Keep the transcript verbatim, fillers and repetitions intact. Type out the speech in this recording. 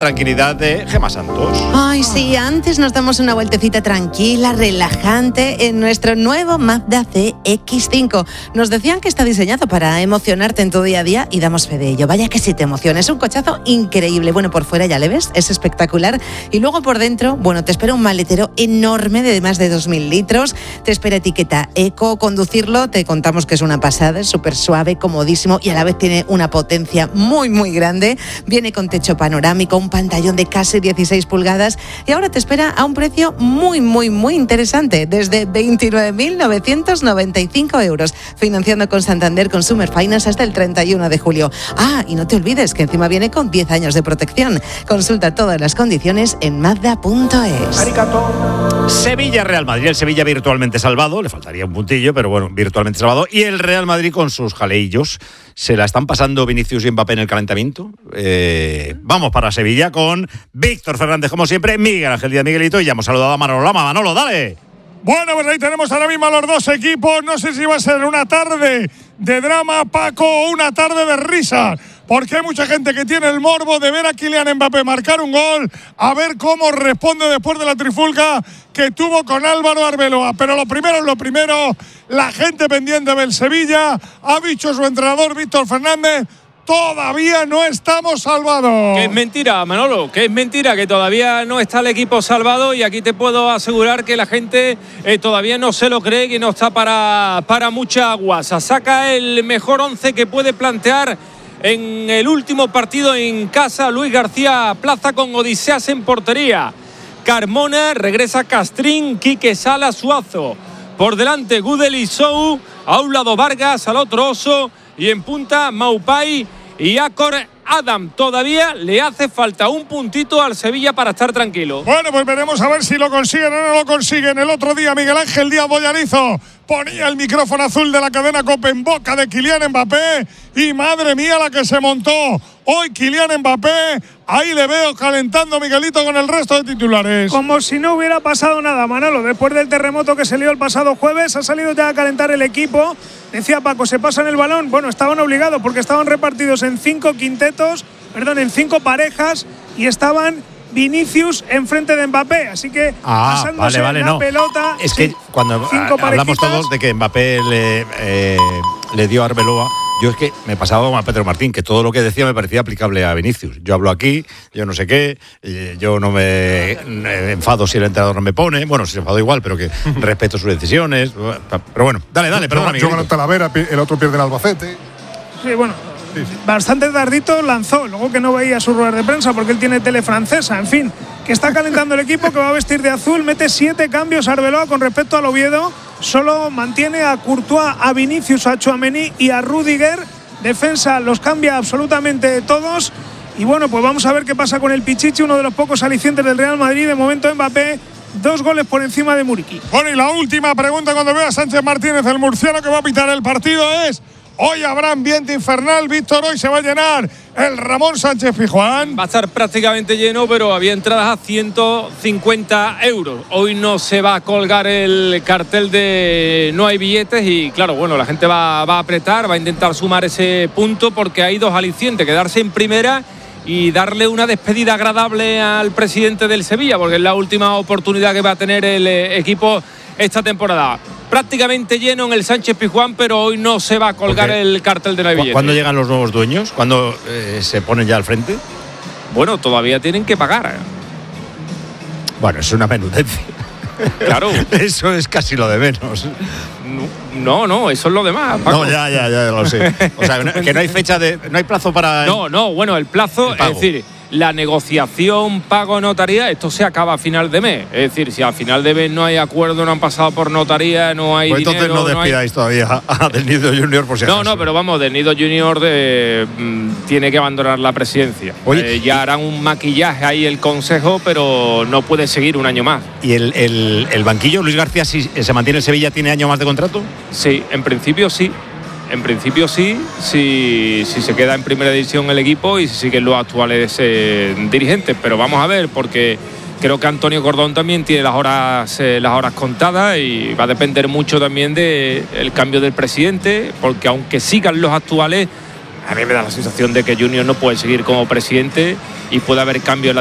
Tranquilidad de Gemma Santos. Ay, sí, antes nos damos una vueltecita tranquila, relajante en nuestro nuevo Mazda C X cinco. Nos decían que está diseñado para emocionarte en tu día a día y damos fe de ello. Vaya que sí te emociona, es un cochazo increíble. Bueno, por fuera ya le ves, es espectacular. Y luego por dentro, bueno, te espera un maletero enorme de más de dos mil litros. Te espera etiqueta eco. Conducirlo, te contamos que es una pasada, es súper suave, comodísimo y a la vez tiene una potencia muy, muy grande. Viene con techo panorámico, un pantallón de casi dieciséis pulgadas y ahora te espera a un precio muy, muy, muy interesante, desde veintinueve mil novecientos noventa y cinco euros, financiando con Santander Consumer Finance hasta el treinta y uno de julio. Ah, y no te olvides que encima viene con diez años de protección. Consulta todas las condiciones en mazda punto es. Sevilla Real Madrid, el Sevilla virtualmente salvado, le faltaría un puntillo, pero bueno, virtualmente salvado, y el Real Madrid con sus jaleillos. ¿Se la están pasando Vinicius y Mbappé en el calentamiento? Eh, vamos para Sevilla con Víctor Fernández, como siempre, Miguel Ángel Díaz Miguelito, y ya hemos saludado a Manolo Lama. Manolo, dale. Bueno, pues ahí tenemos ahora mismo a los dos equipos. No sé si va a ser una tarde de drama, Paco, o una tarde de risa, porque hay mucha gente que tiene el morbo de ver a Kylian Mbappé marcar un gol, a ver cómo responde después de la trifulca que tuvo con Álvaro Arbeloa. Pero lo primero es lo primero, la gente pendiente del Sevilla, ha dicho su entrenador Víctor Fernández, todavía no estamos salvados. Que es mentira, Manolo, que es mentira, que todavía no está el equipo salvado, y aquí te puedo asegurar que la gente eh, todavía no se lo cree, que no está para, para mucha guasa. Saca el mejor once que puede plantear en el último partido en casa Luis García Plaza, con Odiseas en portería. Carmona, regresa Castrín, Quique Sala, Suazo. Por delante Gudel y Sou, a un lado Vargas, al otro Oso, y en punta Maupay y Acor Adam. Todavía le hace falta un puntito al Sevilla para estar tranquilo. Bueno, pues veremos a ver si lo consiguen o no lo consiguen. El otro día Miguel Ángel Díaz Bollarizo ponía el micrófono azul de la cadena COPE en boca de Kylian Mbappé y madre mía la que se montó hoy Kylian Mbappé. Ahí le veo calentando Miguelito con el resto de titulares. Como si no hubiera pasado nada, Manolo. Después del terremoto que se lió el pasado jueves, ha salido ya a calentar el equipo. Decía Paco, ¿se pasan el balón? Bueno, estaban obligados porque estaban repartidos en cinco quintetos, perdón, en cinco parejas, y estaban Vinicius enfrente de Mbappé, así que ah, pasándose vale, vale, la no. pelota. Es que sí, cuando hablamos todos de que Mbappé le, eh, le dio a Arbeloa, yo es que me pasaba como a Pedro Martín, que todo lo que decía me parecía aplicable a Vinicius. Yo hablo aquí, yo no sé qué, yo no me enfado si el entrenador no me pone, bueno, si se enfado igual, pero que respeto sus decisiones. Pero bueno, dale, dale, perdón. Yo con el Talavera, el otro pierde el Albacete. Sí, bueno, sí, sí. Bastante tardito lanzó, luego que no veía su rueda de prensa porque él tiene tele francesa, en fin, que está calentando el equipo, que va a vestir de azul, mete siete cambios a Arbeloa con respecto al Oviedo, solo mantiene a Courtois, a Vinicius, a Tchouaméni y a Rudiger. Defensa los cambia absolutamente todos. Y bueno, pues vamos a ver qué pasa con el Pichichi, uno de los pocos alicientes del Real Madrid. De momento Mbappé, dos goles por encima de Muriqui. Bueno, y la última pregunta cuando veo a Sánchez Martínez, el murciano que va a pitar el partido, es: hoy habrá ambiente infernal, Víctor, hoy se va a llenar el Ramón Sánchez Pizjuán. Va a estar prácticamente lleno, pero había entradas a ciento cincuenta euros. Hoy no se va a colgar el cartel de no hay billetes y claro, bueno, la gente va, va a apretar, va a intentar sumar ese punto porque hay dos alicientes: quedarse en primera y darle una despedida agradable al presidente del Sevilla, porque es la última oportunidad que va a tener el equipo esta temporada. Prácticamente lleno en el Sánchez Pizjuán, pero hoy no se va a colgar el cartel de no hay billetes. ¿Cuándo llegan los nuevos dueños? ¿Cuándo eh, se ponen ya al frente? Bueno, todavía tienen que pagar. Bueno, es una menudencia. Claro. Eso es casi lo de menos. No, no, eso es lo demás, Paco. No, ya, ya, ya lo sé. O sea, que no hay fecha de, no hay plazo para. No, no, bueno, el plazo, el es decir, la negociación pago notaría, esto se acaba a final de mes. Es decir, si a final de mes no hay acuerdo, no han pasado por notaría, no hay pues dinero. Entonces no despidáis no hay... todavía a Del Nido Junior por si acaso. No, no, pero vamos, Del Nido Junior de, mm, tiene que abandonar la presidencia. Oye, eh, ya harán un maquillaje ahí el consejo, pero no puede seguir un año más. ¿Y el, el, el banquillo, Luis García, si se mantiene en Sevilla, tiene año más de contrato? Sí, en principio sí. En principio sí, si, si se queda en primera división el equipo y si siguen los actuales eh, dirigentes, pero vamos a ver, porque creo que Antonio Cordón también tiene las horas, eh, las horas contadas y va a depender mucho también del cambio del presidente, porque aunque sigan los actuales, a mí me da la sensación de que Junior no puede seguir como presidente y puede haber cambio en la